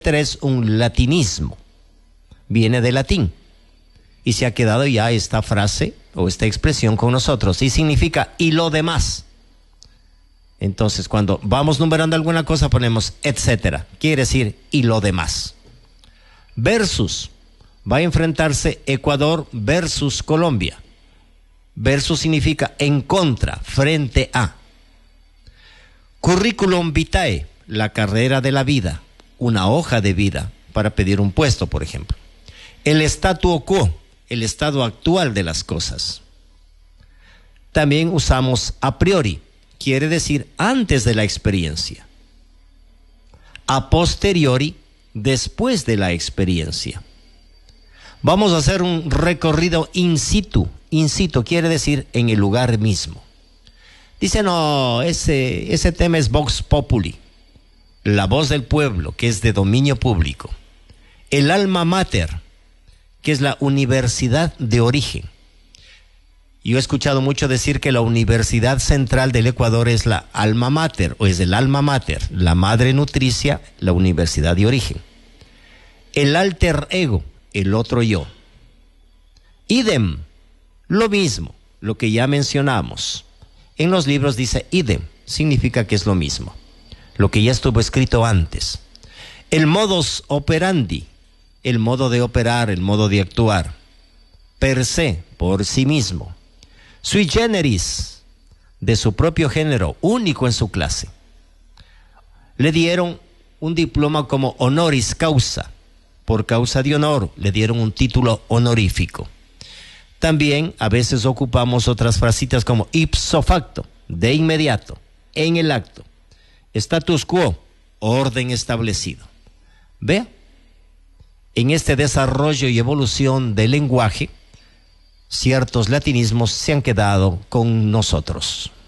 es un latinismo, viene del latín y se ha quedado ya esta frase o esta expresión con nosotros y significa y lo demás. Entonces cuando vamos numerando alguna cosa ponemos etcétera, quiere decir y lo demás. Versus, va a enfrentarse Ecuador versus Colombia. Versus significa en contra, frente a. Curriculum vitae, la carrera de la vida, una hoja de vida para pedir un puesto, por ejemplo. El statu quo, el estado actual de las cosas. También usamos a priori, quiere decir antes de la experiencia. A posteriori, después de la experiencia. Vamos a hacer un recorrido in situ. In situ quiere decir en el lugar mismo. Dice, no, ese tema es Vox Populi, la voz del pueblo, que es de dominio público. El alma mater, que es la universidad de origen. Yo he escuchado mucho decir que la Universidad Central del Ecuador es la alma mater, o es el alma mater, la madre nutricia, la universidad de origen. El alter ego, el otro yo. Idem, lo mismo, lo que ya mencionamos. En los libros dice idem, significa que es lo mismo, lo que ya estuvo escrito antes. El modus operandi, el modo de operar, el modo de actuar. Per se, por sí mismo. Sui generis, de su propio género, único en su clase. Le dieron un diploma como honoris causa, por causa de honor, le dieron un título honorífico. También a veces ocupamos otras frasitas como ipso facto, de inmediato, en el acto. Status quo, orden establecido. Vea, en este desarrollo y evolución del lenguaje, ciertos latinismos se han quedado con nosotros.